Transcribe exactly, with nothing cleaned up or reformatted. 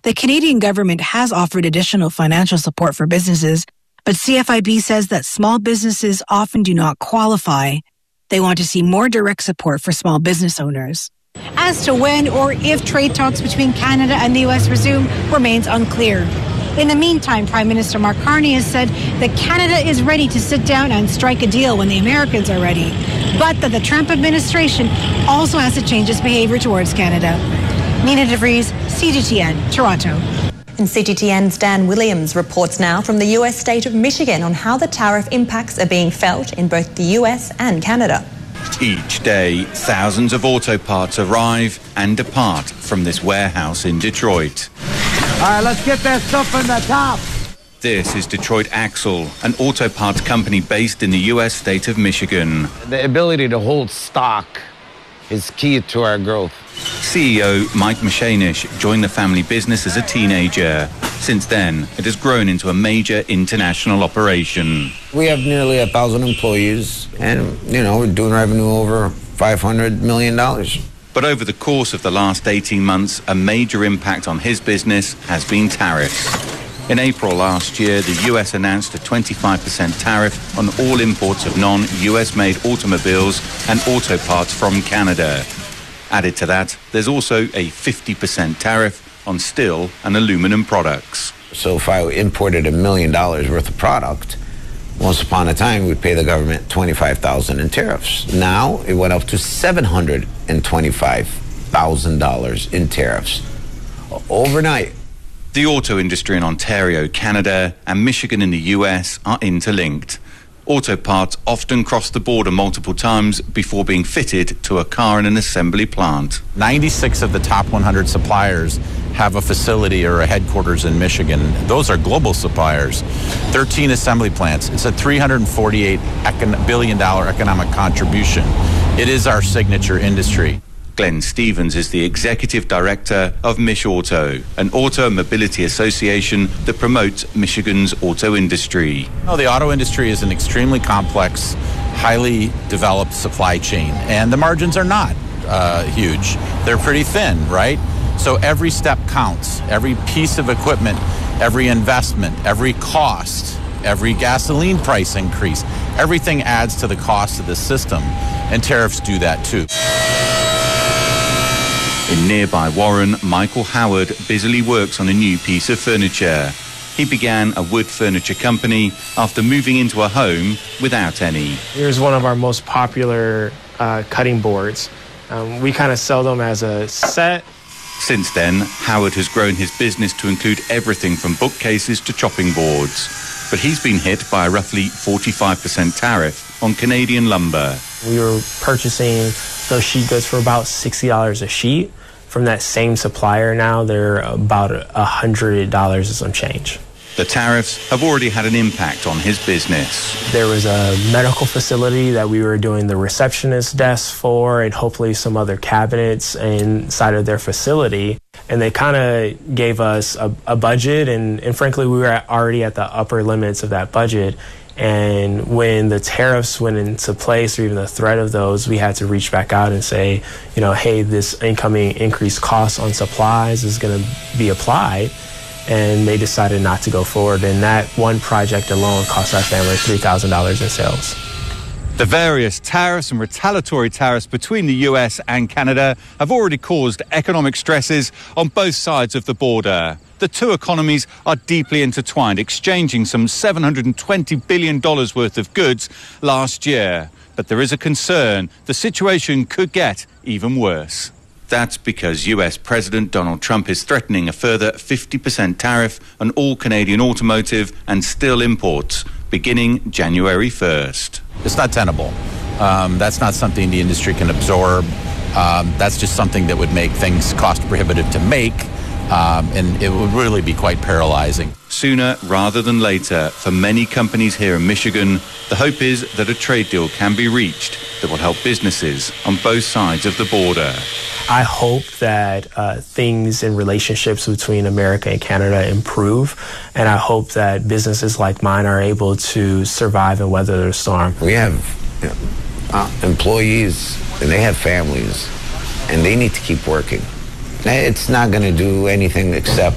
The Canadian government has offered additional financial support for businesses, but C F I B says that small businesses often do not qualify. They want to see more direct support for small business owners. As to when or if trade talks between Canada and the U S resume remains unclear. In the meantime, Prime Minister Mark Carney has said that Canada is ready to sit down and strike a deal when the Americans are ready, but that the Trump administration also has to change its behavior towards Canada. Nina DeVries, C G T N, Toronto. And C G T N's Dan Williams reports now from the U S state of Michigan on how the tariff impacts are being felt in both the U S and Canada. Each day, thousands of auto parts arrive and depart from this warehouse in Detroit. All right, let's get that stuff in the top. This is Detroit Axle, an auto parts company based in the U S state of Michigan. The ability to hold stock is key to our growth. C E O Mike Mashanish joined the family business as a teenager. Since then, it has grown into a major international operation. We have nearly a thousand employees, and, you know, we're doing revenue over five hundred million dollars. But over the course of the last eighteen months, a major impact on his business has been tariffs. In April last year, the U S announced a twenty-five percent tariff on all imports of non-U S made automobiles and auto parts from Canada. Added to that, there's also a fifty percent tariff on steel and aluminum products. So if I imported a million dollars worth of product, once upon a time we'd pay the government twenty-five thousand dollars in tariffs. Now it went up to seven hundred twenty-five thousand dollars in tariffs overnight. The auto industry in Ontario, Canada, and Michigan in the U S are interlinked. Auto parts often cross the border multiple times before being fitted to a car in an assembly plant. ninety-six of the top one hundred suppliers have a facility or a headquarters in Michigan. Those are global suppliers. thirteen assembly plants. It's a three hundred forty-eight billion dollars economic contribution. It is our signature industry. Glenn Stevens is the executive director of Mich Auto, an auto mobility association that promotes Michigan's auto industry. Oh, the auto industry is an extremely complex, highly developed supply chain, and the margins are not uh, huge. They're pretty thin, right? So every step counts. Every piece of equipment, every investment, every cost, every gasoline price increase, everything adds to the cost of the system, and tariffs do that too. In nearby Warren, Michael Howard busily works on a new piece of furniture. He began a wood furniture company after moving into a home without any. Here's one of our most popular uh, cutting boards. Um, we kind of sell them as a set. Since then, Howard has grown his business to include everything from bookcases to chopping boards. But he's been hit by a roughly forty-five percent tariff on Canadian lumber. We were purchasing those sheet goods for about sixty dollars a sheet. From that same supplier now, they're about one hundred dollars and some change. The tariffs have already had an impact on his business. There was a medical facility that we were doing the receptionist desk for and hopefully some other cabinets inside of their facility. And they kind of gave us a, a budget, and, and frankly, we were already at the upper limits of that budget. And when the tariffs went into place, or even the threat of those, we had to reach back out and say, you know, hey, this incoming increased cost on supplies is going to be applied. And they decided not to go forward. And that one project alone cost our family three thousand dollars in sales. The various tariffs and retaliatory tariffs between the U S and Canada have already caused economic stresses on both sides of the border. The two economies are deeply intertwined, exchanging some seven hundred twenty billion dollars worth of goods last year. But there is a concern the situation could get even worse. That's because U S President Donald Trump is threatening a further fifty percent tariff on all Canadian automotive and steel imports beginning January first. It's not tenable. Um, that's not something the industry can absorb. Um, that's just something that would make things cost prohibitive to make, um, and it would really be quite paralyzing. Sooner rather than later, for many companies here in Michigan, the hope is that a trade deal can be reached that will help businesses on both sides of the border. I hope that uh, things in relationships between America and Canada improve, and I hope that businesses like mine are able to survive and weather the storm. We have you know, uh, employees, and they have families, and they need to keep working. It's not going to do anything except